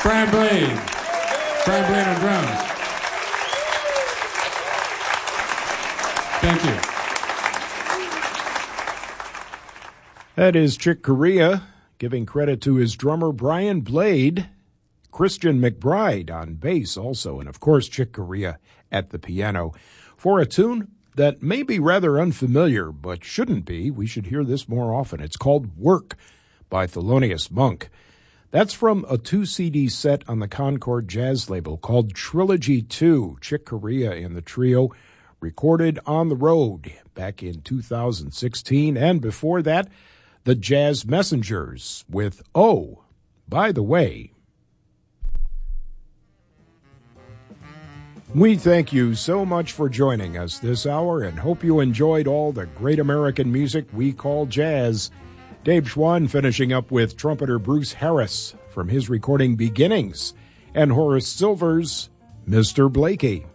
Brian Blade. Brian Blade on drums. Thank you. That is Chick Corea, giving credit to his drummer Brian Blade, Christian McBride on bass also, and of course Chick Corea at the piano, for a tune that may be rather unfamiliar, but shouldn't be. We should hear this more often. It's called Work by Thelonious Monk. That's from a 2-CD set on the Concord Jazz label called Trilogy 2. Chick Corea and the trio recorded on the road back in 2016, and before that, the Jazz Messengers with Oh, by the Way. We thank you so much for joining us this hour and hope you enjoyed all the great American music we call jazz. Dave Schwann finishing up with trumpeter Bruce Harris from his recording Beginnings and Horace Silver's Mr. Blakey.